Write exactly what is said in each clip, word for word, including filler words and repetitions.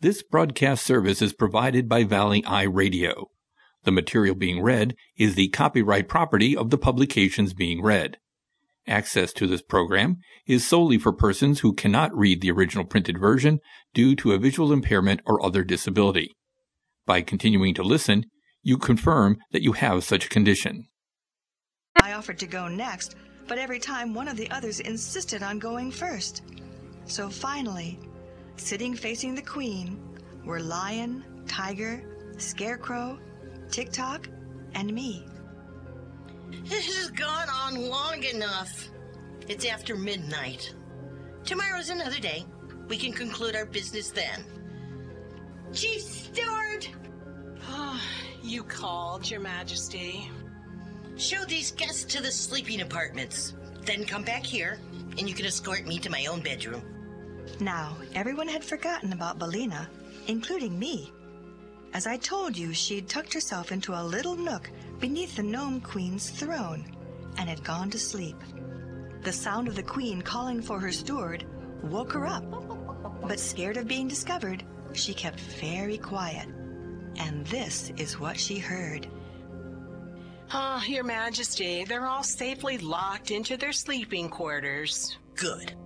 This broadcast service is provided by Valley Eye Radio. The material being read is the copyright property of the publications being read. Access to this program is solely for persons who cannot read the original printed version due to a visual impairment or other disability. By continuing to listen, you confirm that you have such a condition. I offered to go next, but every time one of the others insisted on going first. So finally, sitting facing the Queen were Lion, Tiger, Scarecrow, Tick-Tock, and me. This has gone on long enough. It's after midnight. Tomorrow's another day. We can conclude our business then. Chief Steward! Oh, you called, Your Majesty. Show these guests to the sleeping apartments. Then come back here, and you can escort me to my own bedroom. Now, everyone had forgotten about Billina, including me. As I told you, she'd tucked herself into a little nook beneath the Gnome Queen's throne and had gone to sleep. The sound of the Queen calling for her steward woke her up, but scared of being discovered, she kept very quiet. And this is what she heard. Oh, Your Majesty, they're all safely locked into their sleeping quarters. Good.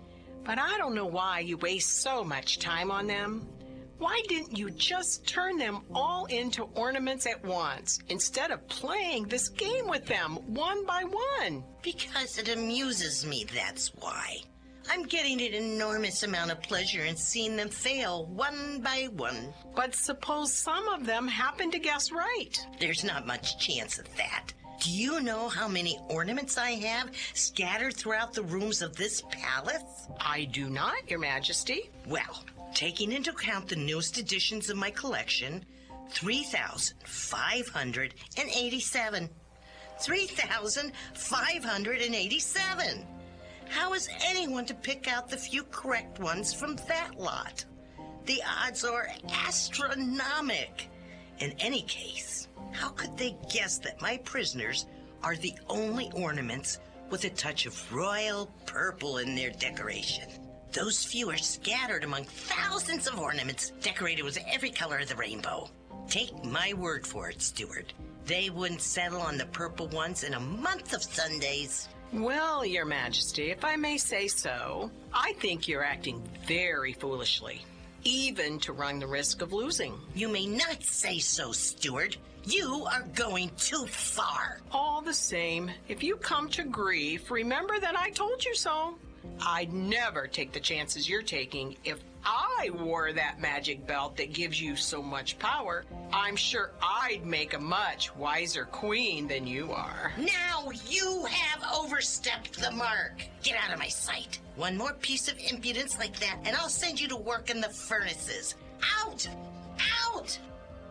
But I don't know why you waste so much time on them. Why didn't you just turn them all into ornaments at once, instead of playing this game with them one by one? Because it amuses me, that's why. I'm getting an enormous amount of pleasure in seeing them fail one by one. But suppose some of them happen to guess right. There's not much chance of that. Do you know how many ornaments I have scattered throughout the rooms of this palace? I do not, Your Majesty. Well, taking into account the newest editions of my collection, three thousand five hundred eighty-seven. three thousand five hundred eighty-seven. How is anyone to pick out the few correct ones from that lot? The odds are astronomical. In any case, how could they guess that my prisoners are the only ornaments with a touch of royal purple in their decoration? Those few are scattered among thousands of ornaments decorated with every color of the rainbow. Take my word for it, Steward. They wouldn't settle on the purple ones in a month of Sundays. Well, Your Majesty, if I may say so, I think you're acting very foolishly, even to run the risk of losing. You may not say so, Steward. You are going too far. All the same, if you come to grief, remember that I told you so. I'd never take the chances you're taking. If I wore that magic belt that gives you so much power, I'm sure I'd make a much wiser queen than you are. Now you have overstepped the mark. Get out of my sight. One more piece of impudence like that, and I'll send you to work in the furnaces. Out! Out!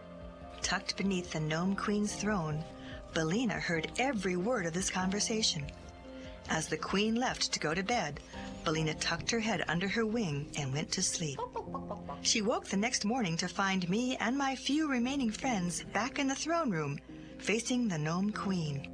Tucked beneath the Gnome Queen's throne, Billina heard every word of this conversation. As the Queen left to go to bed, Billina tucked her head under her wing and went to sleep. She woke the next morning to find me and my few remaining friends back in the throne room, facing the Gnome Queen.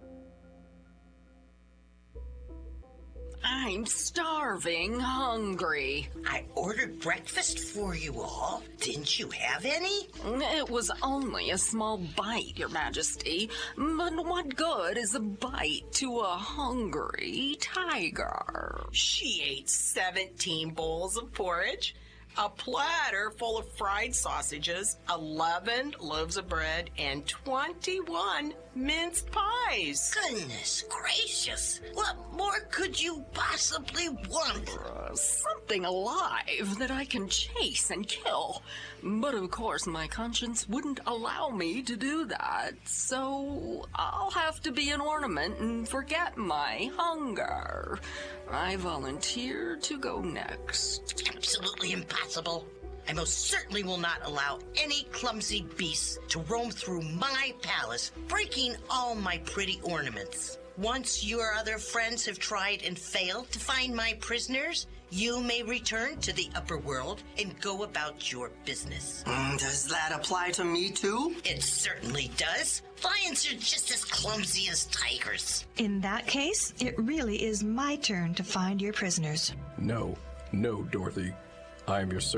I'm starving, hungry. I ordered breakfast for you all. Didn't you have any? It was only a small bite, Your Majesty. But what good is a bite to a hungry tiger? She ate seventeen bowls of porridge, a platter full of fried sausages, eleven loaves of bread, and twenty-one minced pies. Goodness gracious. What more could you possibly want? Uh, something alive that I can chase and kill. But of course my conscience wouldn't allow me to do that. So I'll have to be an ornament and forget my hunger. I volunteer to go next. Absolutely impossible. I most certainly will not allow any clumsy beasts to roam through my palace, breaking all my pretty ornaments. Once your other friends have tried and failed to find my prisoners, you may return to the upper world and go about your business. Mm, does that apply to me too? It certainly does. Lions are just as clumsy as tigers. In that case, it really is my turn to find your prisoners. No, no, Dorothy. I am your servant.